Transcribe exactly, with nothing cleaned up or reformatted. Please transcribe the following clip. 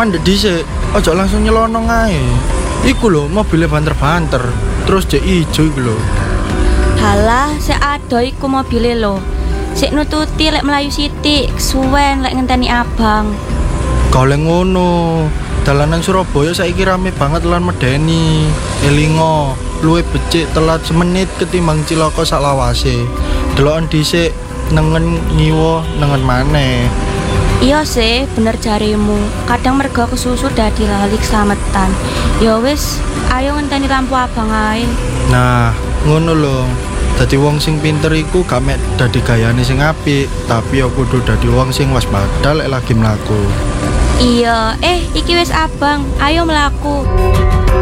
mandek dhisik, ojo langsung nyelonong ae. Iku lho mobilnya banter-banter, terus jek ijo iku lho. Halah, sik ado iku mobile lho. Sik nututi lek melayu sithik, suwen lek ngenteni abang. Kalau ngono, dalanan Surabaya saiki rame banget lan medeni. Elingo, luwih becik telat semenit ketimbang cilaka saklawase. Deloken dhisik nengen ngiwa nengen maneh. Iya sih, bener jarimu. Kadang mergo kesusu dadi lali keslametan. Ya wis, ayo ngenteni lampu abang ae. Nah, ngono lho. Dadi wong sing pinter iku gak mek dadi gayane sing apik, tapi ya kudu dadi wong sing waspada lek lagi mlaku. Iya, eh iki wis abang, ayo mlaku.